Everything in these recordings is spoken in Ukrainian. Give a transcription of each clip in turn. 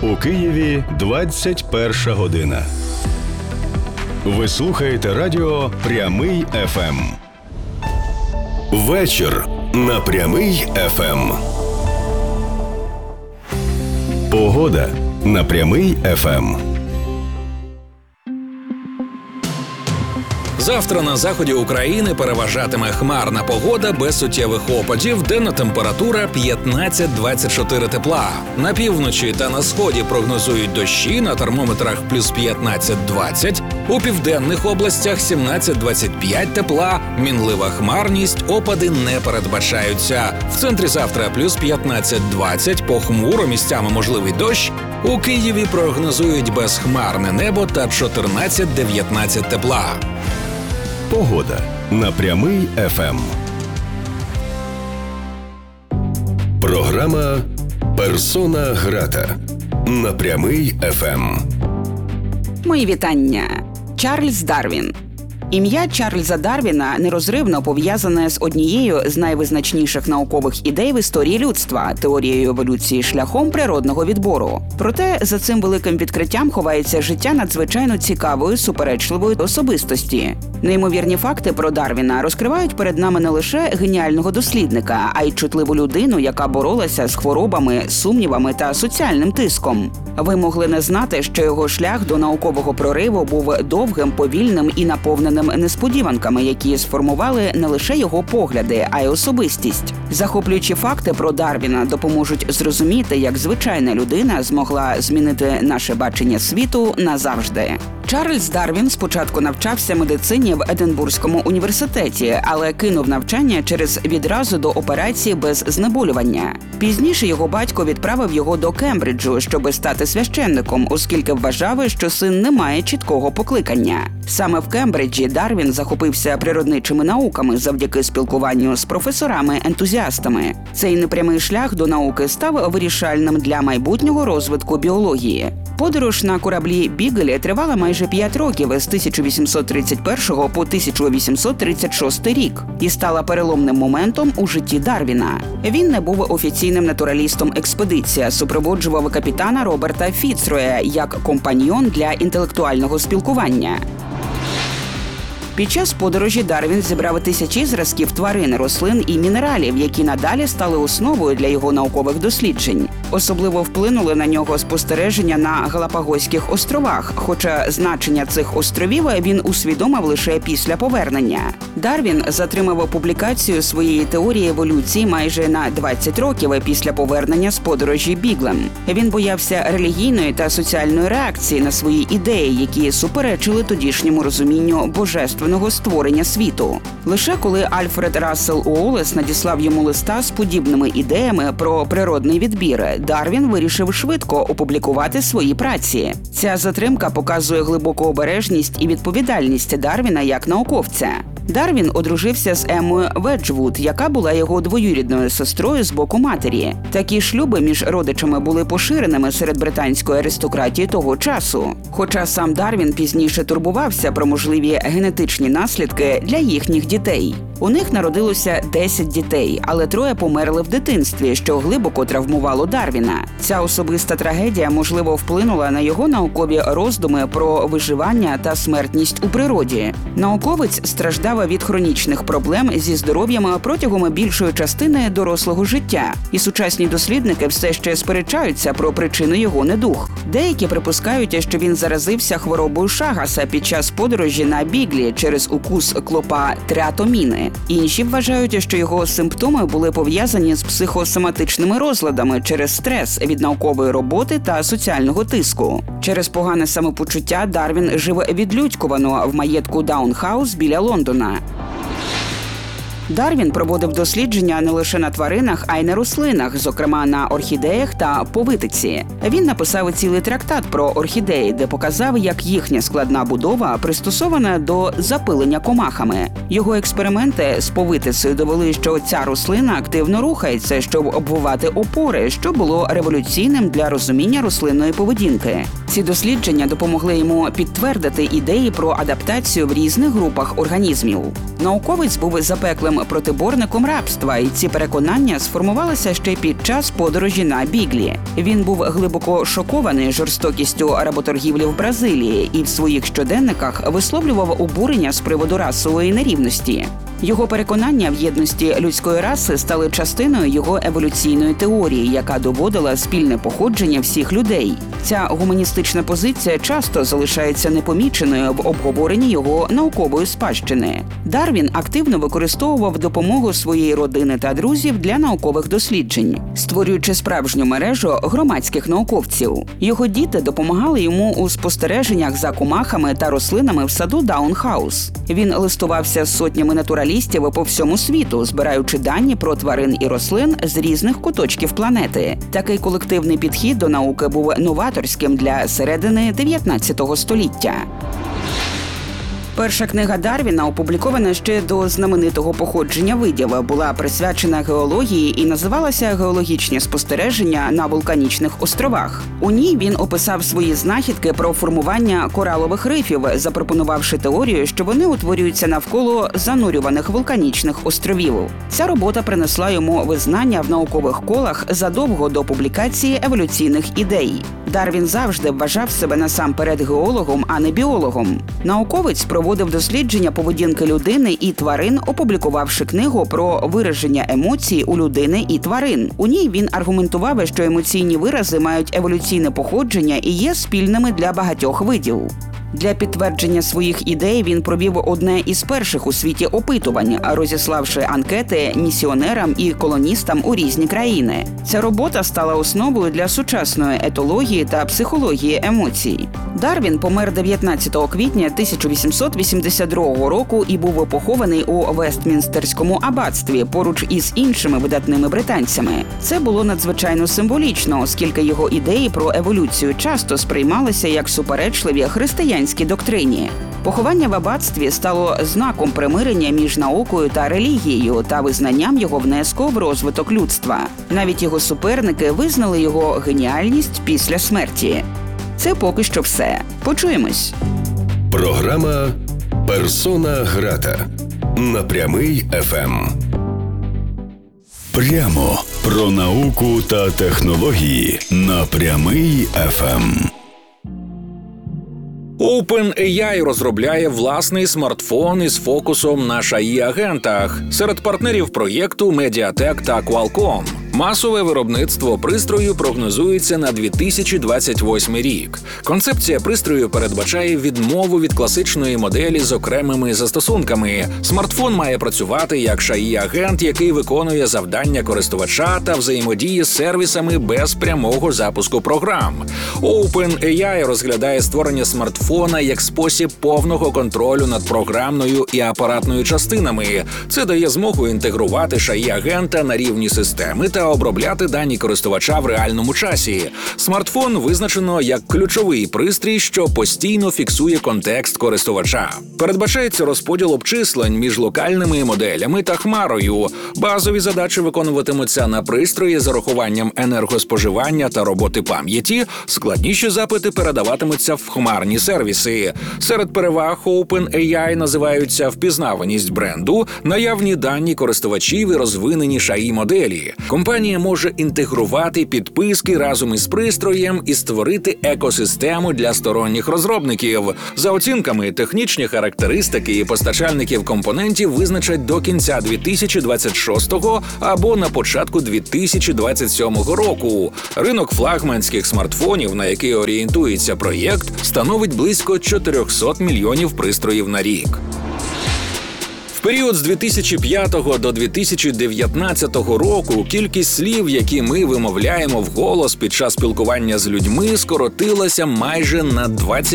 У Києві 21 година. Ви слухаєте радіо «Прямий ФМ». Вечір на «Прямий ФМ». Погода на «Прямий ФМ». Завтра на заході України переважатиме хмарна погода без суттєвих опадів, денна температура 15-24 тепла. На півночі та на сході прогнозують дощі, на термометрах плюс 15-20, у південних областях 17-25 тепла, мінлива хмарність, опади не передбачаються. В центрі завтра плюс 15-20, похмуро, місцями можливий дощ. У Києві прогнозують безхмарне небо та 14-19 тепла. Погода на «Прямий ФМ». Програма «Персона грата» на «Прямий ФМ». Мої вітання. Чарльз Дарвін. Ім'я Чарльза Дарвіна нерозривно пов'язане з однією з найвизначніших наукових ідей в історії людства – теорією еволюції шляхом природного відбору. Проте за цим великим відкриттям ховається життя надзвичайно цікавої, суперечливої особистості. Неймовірні факти про Дарвіна розкривають перед нами не лише геніального дослідника, а й чутливу людину, яка боролася з хворобами, сумнівами та соціальним тиском. Ви могли не знати, що його шлях до наукового прориву був довгим, повільним і наповненим несподіванками, які сформували не лише його погляди, а й особистість. Захоплюючі факти про Дарвіна допоможуть зрозуміти, як звичайна людина змогла змінити наше бачення світу назавжди. Чарльз Дарвін спочатку навчався медицині в Единбурзькому університеті, але кинув навчання через відразу до операції без знеболювання. Пізніше його батько відправив його до Кембриджу, щоби стати священником, оскільки вважав, що син не має чіткого покликання. Саме в Кембриджі Дарвін захопився природничими науками завдяки спілкуванню з професорами-ентузіастами. Цей непрямий шлях до науки став вирішальним для майбутнього розвитку біології. Подорож на кораблі «Бігель» тривала майже 5 років з 1831 по 1836 рік і стала переломним моментом у житті Дарвіна. Він не був офіційним натуралістом експедиції, а супроводжував капітана Роберта Фіцроя як компаньйон для інтелектуального спілкування. Під час подорожі Дарвін зібрав тисячі зразків тварин, рослин і мінералів, які надалі стали основою для його наукових досліджень. Особливо вплинули на нього спостереження на Галапагоських островах, хоча значення цих островів він усвідомив лише після повернення. Дарвін затримав публікацію своєї теорії еволюції майже на 20 років після повернення з подорожі Біглем. Він боявся релігійної та соціальної реакції на свої ідеї, які суперечили тодішньому розумінню божественного створення світу. Лише коли Альфред Рассел Уоллес надіслав йому листа з подібними ідеями про природний відбір, Дарвін вирішив швидко опублікувати свої праці. Ця затримка показує глибоку обережність і відповідальність Дарвіна як науковця. Дарвін одружився з Еммою Веджвуд, яка була його двоюрідною сестрою з боку матері. Такі шлюби між родичами були поширеними серед британської аристократії того часу. Хоча сам Дарвін пізніше турбувався про можливі генетичні наслідки для їхніх дітей. У них народилося 10 дітей, але 3 померли в дитинстві, що глибоко травмувало Дарвіна. Ця особиста трагедія, можливо, вплинула на його наукові роздуми про виживання та смертність у природі. Науковець страждав від хронічних проблем зі здоров'ям протягом більшої частини дорослого життя. І сучасні дослідники все ще сперечаються про причину його недуг. Деякі припускають, що він заразився хворобою Шагаса під час подорожі на Біглі через укус клопа триатоміни. Інші вважають, що його симптоми були пов'язані з психосоматичними розладами через стрес від наукової роботи та соціального тиску. Через погане самопочуття Дарвін жив відлюдькувано в маєтку Даунхаус біля Лондона. Дарвін проводив дослідження не лише на тваринах, а й на рослинах, зокрема на орхідеях та повитиці. Він написав цілий трактат про орхідеї, де показав, як їхня складна будова пристосована до запилення комахами. Його експерименти з повитицею довели, що ця рослина активно рухається, щоб обвивати опори, що було революційним для розуміння рослинної поведінки. Ці дослідження допомогли йому підтвердити ідеї про адаптацію в різних групах організмів. Науковець був запеклим протиборником рабства, і ці переконання сформувалися ще під час подорожі на Біглі. Він був глибоко шокований жорстокістю работоргівлі в Бразилії і в своїх щоденниках висловлював обурення з приводу расової нерівності. Його переконання в єдності людської раси стали частиною його еволюційної теорії, яка доводила спільне походження всіх людей. Ця гуманістична позиція часто залишається непоміченою в обговоренні його наукової спадщини. Дарвін активно використовував допомогу своєї родини та друзів для наукових досліджень, створюючи справжню мережу громадських науковців. Його діти допомагали йому у спостереженнях за комахами та рослинами в саду Даунхаус. Він листувався з сотнями натуралістів по всьому світу, збираючи дані про тварин і рослин з різних куточків планети. Такий колективний підхід до науки був новаторським для середини 19 століття. Перша книга Дарвіна, опублікована ще до знаменитого походження видів, була присвячена геології і називалася «Геологічні спостереження на вулканічних островах». У ній він описав свої знахідки про формування коралових рифів, запропонувавши теорію, що вони утворюються навколо занурюваних вулканічних островів. Ця робота принесла йому визнання в наукових колах задовго до публікації еволюційних ідей. Дарвін завжди вважав себе насамперед геологом, а не біологом. Науковець проводив дослідження поведінки людини і тварин, опублікувавши книгу про вираження емоцій у людини і тварин. У ній він аргументував, що емоційні вирази мають еволюційне походження і є спільними для багатьох видів. Для підтвердження своїх ідей він провів одне із перших у світі опитувань, розіславши анкети місіонерам і колоністам у різні країни. Ця робота стала основою для сучасної етології та психології емоцій. Дарвін помер 19 квітня 1882 року і був похований у Вестмінстерському аббатстві поруч із іншими видатними британцями. Це було надзвичайно символічно, оскільки його ідеї про еволюцію часто сприймалися як суперечливі християнській доктрині. Поховання в аббатстві стало знаком примирення між наукою та релігією та визнанням його внеску в розвиток людства. Навіть його суперники визнали його геніальність після смерті. Це поки що все. Почуємось. Програма «Персона грата» на Прямий ФМ. Прямо про науку та технології на Прямий ФМ. OpenAI розробляє власний смартфон із фокусом на ШАІ-агентах. Серед партнерів проєкту Mediatek та Qualcomm. Масове виробництво пристрою прогнозується на 2028 рік. Концепція пристрою передбачає відмову від класичної моделі з окремими застосунками. Смартфон має працювати як ШАІ-агент, який виконує завдання користувача та взаємодіє з сервісами без прямого запуску програм. OpenAI розглядає створення смартфона як спосіб повного контролю над програмною і апаратною частинами. Це дає змогу інтегрувати ШАІ-агента на рівні системи та обробляти дані користувача в реальному часі. Смартфон визначено як ключовий пристрій, що постійно фіксує контекст користувача. Передбачається розподіл обчислень між локальними моделями та хмарою. Базові задачі виконуватимуться на пристрої з урахуванням енергоспоживання та роботи пам'яті. Складніші запити передаватимуться в хмарні сервіси. Серед переваг OpenAI називаються впізнаваність бренду, наявні дані користувачів і розвинені ШАІ-моделі. Компанія може інтегрувати підписки разом із пристроєм і створити екосистему для сторонніх розробників. За оцінками, технічні характеристики і постачальників компонентів визначать до кінця 2026 або на початку 2027 року. Ринок флагманських смартфонів, на який орієнтується проєкт, становить близько 400 мільйонів пристроїв на рік. В період з 2005 до 2019 року кількість слів, які ми вимовляємо вголос під час спілкування з людьми, скоротилася майже на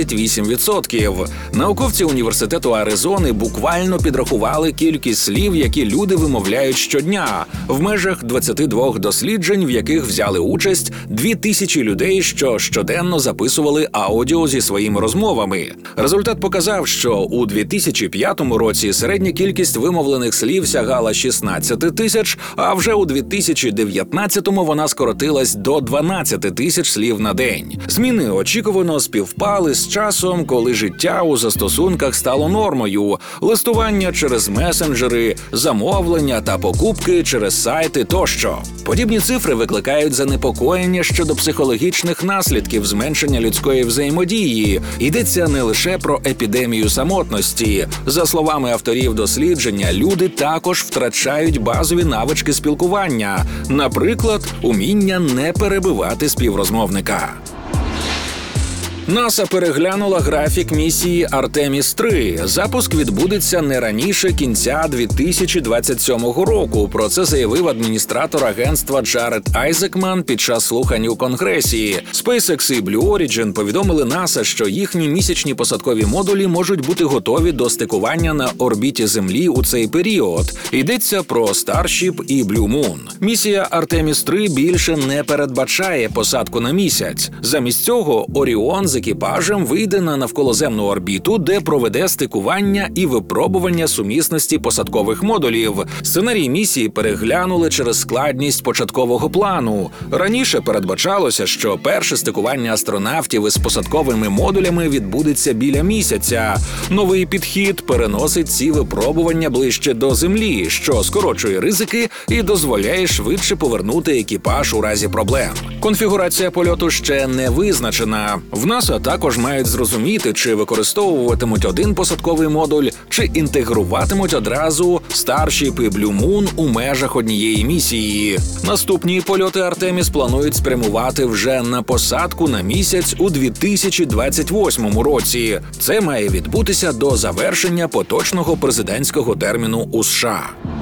28%. Науковці Університету Аризони буквально підрахували кількість слів, які люди вимовляють щодня, в межах 22 досліджень, в яких взяли участь 2000 людей, що щоденно записували аудіо зі своїми розмовами. Результат показав, що у 2005 році середня кількість кількість вимовлених слів сягала 16 тисяч, а вже у 2019-му вона скоротилась до 12 тисяч слів на день. Зміни очікувано співпали з часом, коли життя у застосунках стало нормою, листування через месенджери, замовлення та покупки через сайти тощо. Подібні цифри викликають занепокоєння щодо психологічних наслідків зменшення людської взаємодії. Йдеться не лише про епідемію самотності. За словами авторів дослідження, люди також втрачають базові навички спілкування, наприклад, уміння не перебивати співрозмовника. НАСА переглянула графік місії Артеміс-3. Запуск відбудеться не раніше кінця 2027 року. Про це заявив адміністратор агентства Джаред Айзекман під час слухань у Конгресі. SpaceX і Blue Origin повідомили НАСА, що їхні місячні посадкові модулі можуть бути готові до стикування на орбіті Землі у цей період. Йдеться про Starship і Blue Moon. Місія Артеміс-3 більше не передбачає посадку на місяць. Замість цього Оріон з екіпажем вийде на навколоземну орбіту, де проведе стикування і випробування сумісності посадкових модулів. Сценарій місії переглянули через складність початкового плану. Раніше передбачалося, що перше стикування астронавтів із посадковими модулями відбудеться біля місяця. Новий підхід переносить ці випробування ближче до Землі, що скорочує ризики і дозволяє швидше повернути екіпаж у разі проблем. Конфігурація польоту ще не визначена. В НАСА також мають зрозуміти, чи використовуватимуть один посадковий модуль, чи інтегруватимуть одразу Starship і Blue Moon у межах однієї місії. Наступні польоти Артеміс планують спрямувати вже на посадку на місяць у 2028 році. Це має відбутися до завершення поточного президентського терміну у США.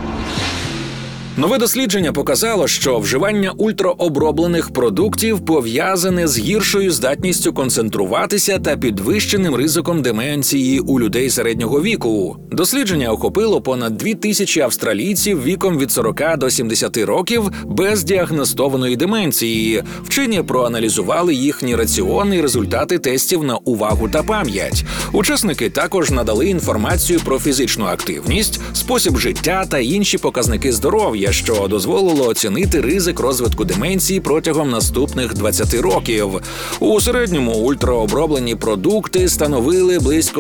Нове дослідження показало, що вживання ультраоброблених продуктів пов'язане з гіршою здатністю концентруватися та підвищеним ризиком деменції у людей середнього віку. Дослідження охопило понад 2000 австралійців віком від 40 до 70 років без діагностованої деменції. Вчені проаналізували їхні раціони і результати тестів на увагу та пам'ять. Учасники також надали інформацію про фізичну активність, спосіб життя та інші показники здоров'я, що дозволило оцінити ризик розвитку деменції протягом наступних 20 років. У середньому ультраоброблені продукти становили близько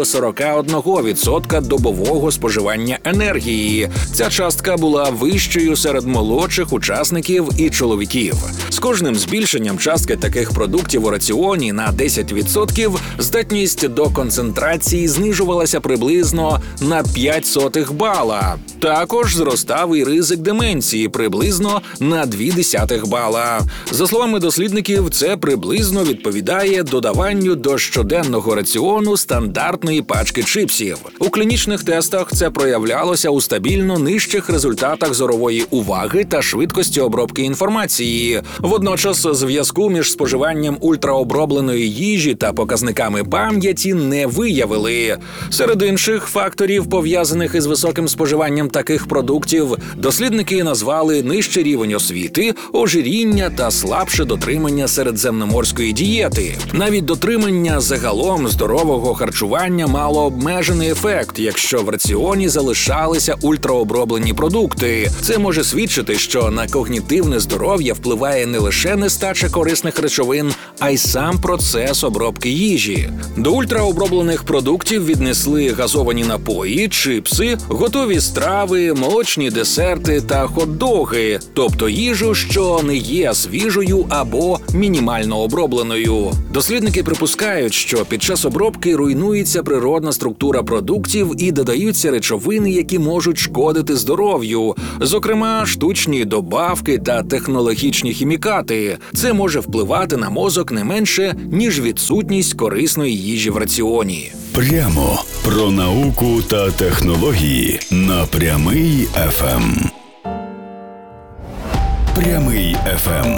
41% добового споживання енергії. Ця частка була вищою серед молодших учасників і чоловіків. З кожним збільшенням частки таких продуктів у раціоні на 10% здатність до концентрації знижувалася приблизно на 0,05 бала. Також зростав і ризик деменції приблизно на 0,2 бала. За словами дослідників, це приблизно відповідає додаванню до щоденного раціону стандартної пачки чипсів. У клінічних тестах це проявлялося у стабільно нижчих результатах зорової уваги та швидкості обробки інформації. Водночас зв'язку між споживанням ультраобробленої їжі та показниками пам'яті не виявили. Серед інших факторів, пов'язаних із високим споживанням таких продуктів, дослідники назвали нижчий рівень освіти, ожиріння та слабше дотримання середземноморської дієти. Навіть дотримання загалом здорового харчування мало обмежений ефект, якщо в раціоні залишалися ультраоброблені продукти. Це може свідчити, що на когнітивне здоров'я впливає не лише нестача корисних речовин, а й сам процес обробки їжі. До ультраоброблених продуктів віднесли газовані напої, чипси, готові страви, молочні десерти та хот-доги, тобто їжу, що не є свіжою або мінімально обробленою. Дослідники припускають, що під час обробки руйнується природна структура продуктів і додаються речовини, які можуть шкодити здоров'ю, зокрема штучні добавки та технологічні хімікати. Це може впливати на мозок не менше, ніж відсутність корисної їжі в раціоні. Прямо про науку та технології на Прямий ФМ. Прямий ФМ.